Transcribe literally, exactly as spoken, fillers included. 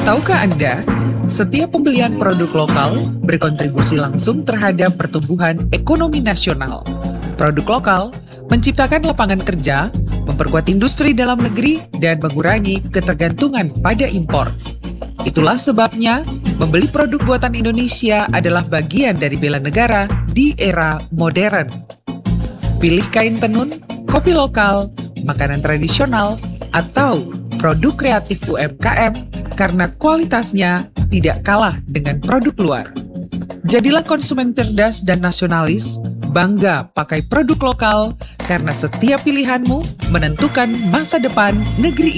Tahukah Anda, setiap pembelian produk lokal berkontribusi langsung terhadap pertumbuhan ekonomi nasional. Produk lokal menciptakan lapangan kerja, memperkuat industri dalam negeri, dan mengurangi ketergantungan pada impor. Itulah sebabnya, membeli produk buatan Indonesia adalah bagian dari bela negara di era modern. Pilih kain tenun, kopi lokal, makanan tradisional, atau produk kreatif U M K M karena kualitasnya tidak kalah dengan produk luar. Jadilah konsumen cerdas dan nasionalis, bangga pakai produk lokal karena setiap pilihanmu menentukan masa depan negeri